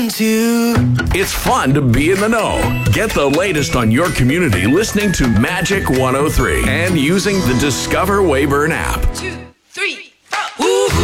into. It's fun to be in the know. Get the latest on your community listening to Magic 103 and using the Discover Weyburn app.